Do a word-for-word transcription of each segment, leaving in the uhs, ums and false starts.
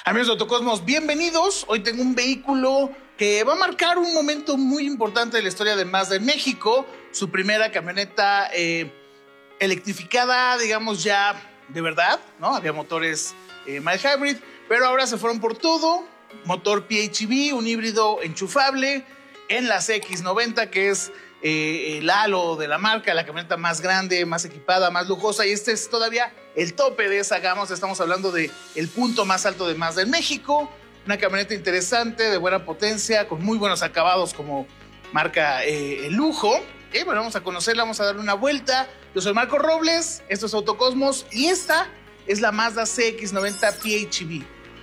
Amigos de Autocosmos, bienvenidos. Hoy tengo un vehículo que va a marcar un momento muy importante de la historia de Mazda en México. Su primera camioneta eh, electrificada, digamos ya de verdad, ¿no? Había motores eh, mild hybrid, pero ahora se fueron por todo. Motor P H E V, un híbrido enchufable en la C X noventa, que es eh, el halo de la marca, la camioneta más grande, más equipada, más lujosa, y este es todavía el tope de esa gama. Estamos hablando de el punto más alto de Mazda en México. Una camioneta interesante, de buena potencia, con muy buenos acabados como marca eh, el lujo. Y bueno, vamos a conocerla, vamos a darle una vuelta. Yo soy Marco Robles, esto es Autocosmos y esta es la Mazda C X noventa P H E V.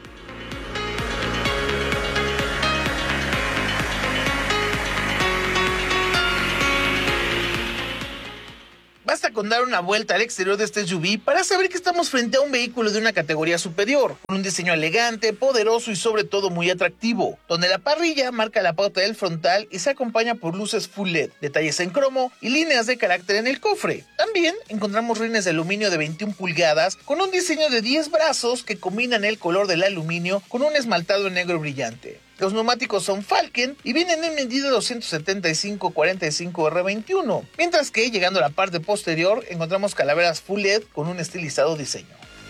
Basta con dar una vuelta al exterior de este S U V para saber que estamos frente a un vehículo de una categoría superior, con un diseño elegante, poderoso y sobre todo muy atractivo, donde la parrilla marca la pauta del frontal y se acompaña por luces full L E D, detalles en cromo y líneas de carácter en el cofre. También encontramos rines de aluminio de veintiuna pulgadas con un diseño de diez brazos que combinan el color del aluminio con un esmaltado en negro brillante. Los neumáticos son Falken y vienen en medida doscientos setenta y cinco cuarenta y cinco R veintiuno, mientras que llegando a la parte posterior encontramos calaveras full L E D con un estilizado diseño.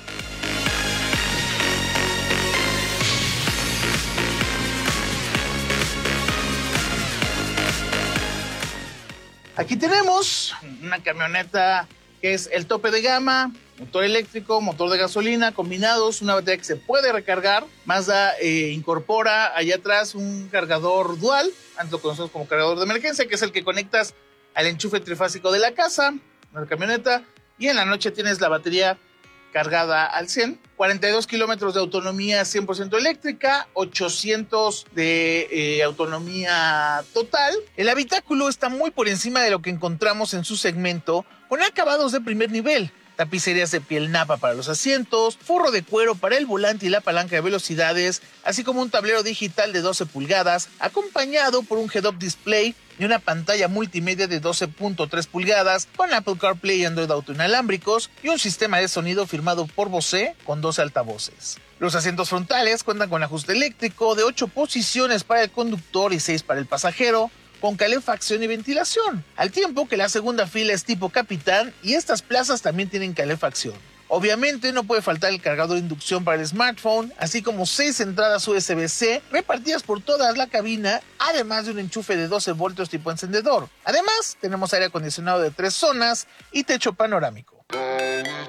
Aquí tenemos una camioneta que es el tope de gama, motor eléctrico, motor de gasolina combinados, una batería que se puede recargar. Mazda eh, incorpora allá atrás un cargador dual, antes lo conocemos como cargador de emergencia, que es el que conectas al enchufe trifásico de la casa, de la camioneta, y en la noche tienes la batería cargada al cien. cuarenta y dos kilómetros de autonomía cien por ciento eléctrica, ochocientos de eh, autonomía total. El habitáculo está muy por encima de lo que encontramos en su segmento, con acabados de primer nivel. Tapicerías de piel napa para los asientos, forro de cuero para el volante y la palanca de velocidades, así como un tablero digital de doce pulgadas, acompañado por un head-up display y una pantalla multimedia de doce punto tres pulgadas con Apple CarPlay y Android Auto inalámbricos y un sistema de sonido firmado por Bose con doce altavoces. Los asientos frontales cuentan con ajuste eléctrico de ocho posiciones para el conductor y seis para el pasajero, con calefacción y ventilación, al tiempo que la segunda fila es tipo capitán y estas plazas también tienen calefacción. Obviamente no puede faltar el cargador de inducción para el smartphone, así como seis entradas U S B C repartidas por toda la cabina, además de un enchufe de doce voltios tipo encendedor. Además, tenemos aire acondicionado de tres zonas y techo panorámico.